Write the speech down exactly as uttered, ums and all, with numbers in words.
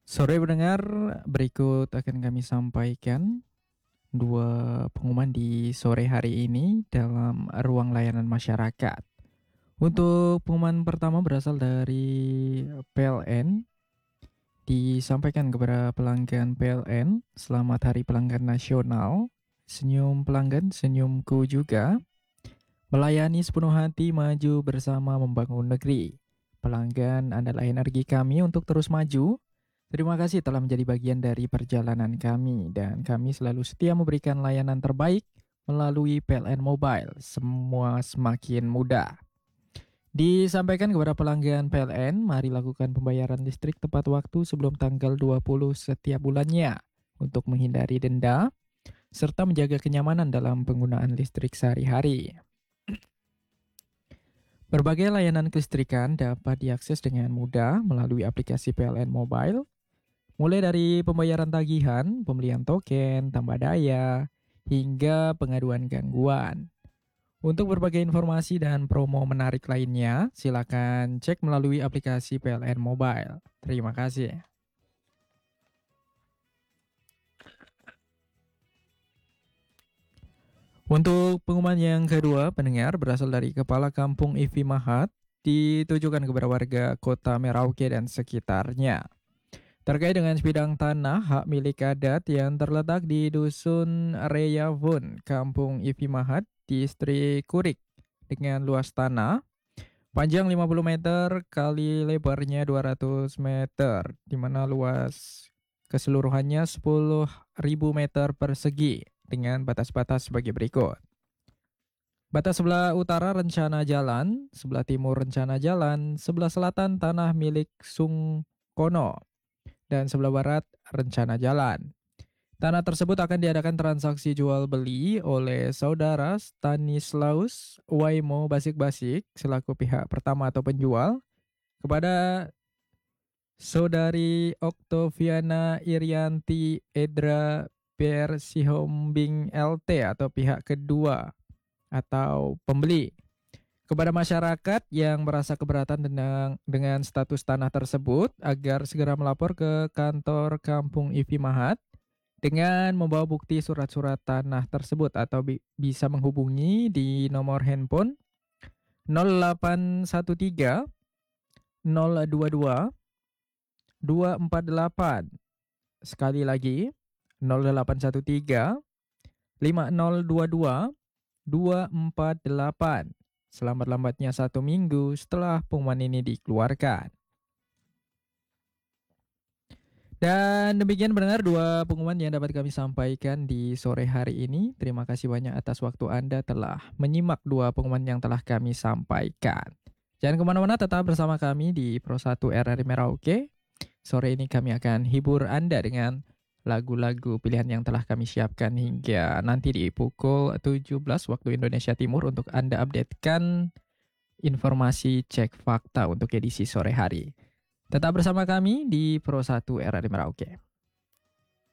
Sore pendengar, berikut akan kami sampaikan dua pengumuman di sore hari ini dalam ruang layanan masyarakat. Untuk pengumuman pertama berasal dari P L N, disampaikan kepada pelanggan P L N, selamat Hari Pelanggan Nasional, senyum pelanggan, senyumku juga, melayani sepenuh hati, maju bersama membangun negeri. Pelanggan adalah energi kami untuk terus maju. Terima kasih telah menjadi bagian dari perjalanan kami dan kami selalu setia memberikan layanan terbaik melalui P L N Mobile. Semua semakin mudah. Disampaikan kepada pelanggan P L N, mari lakukan pembayaran listrik tepat waktu sebelum tanggal dua puluh setiap bulannya untuk menghindari denda serta menjaga kenyamanan dalam penggunaan listrik sehari-hari. Berbagai layanan kelistrikan dapat diakses dengan mudah melalui aplikasi P L N Mobile. Mulai dari pembayaran tagihan, pembelian token, tambah daya, hingga pengaduan gangguan. Untuk berbagai informasi dan promo menarik lainnya, silakan cek melalui aplikasi P L N Mobile. Terima kasih. Untuk pengumuman yang kedua, pendengar berasal dari Kepala Kampung I V Mahat, ditujukan kepada warga Kota Merauke dan sekitarnya. Terkait dengan sebidang tanah hak milik adat yang terletak di Dusun Reyavun, Kampung I V Mahat, Distrik Kurik, dengan luas tanah panjang lima puluh meter kali lebarnya dua ratus meter, di mana luas keseluruhannya sepuluh ribu meter persegi dengan batas-batas sebagai berikut. Batas sebelah utara rencana jalan, sebelah timur rencana jalan, sebelah selatan tanah milik Sungkono, dan sebelah barat rencana jalan. Tanah tersebut akan diadakan transaksi jual beli oleh saudara Stanislaus Waimo Basik-Basik selaku pihak pertama atau penjual kepada saudari Oktoviana Irianti Edra Ber Sihombing L T atau pihak kedua atau pembeli. Kepada masyarakat yang merasa keberatan dengan, dengan status tanah tersebut agar segera melapor ke kantor Kampung I V Mahat dengan membawa bukti surat-surat tanah tersebut atau bi- bisa menghubungi di nomor handphone nol delapan satu tiga nol dua dua dua empat delapan. Sekali lagi nol delapan satu tiga lima nol dua dua dua empat delapan. Selambat-lambatnya satu minggu setelah pengumuman ini dikeluarkan. Dan demikian pendengar dua pengumuman yang dapat kami sampaikan di sore hari ini. Terima kasih banyak atas waktu Anda telah menyimak dua pengumuman yang telah kami sampaikan. Jangan kemana-mana, tetap bersama kami di Pro satu R R I Merauke. Sore ini kami akan hibur Anda dengan lagu-lagu pilihan yang telah kami siapkan hingga nanti di pukul tujuh belas waktu Indonesia Timur untuk Anda updatekan informasi cek fakta untuk edisi sore hari. Tetap bersama kami di Pro satu R R I Merauke.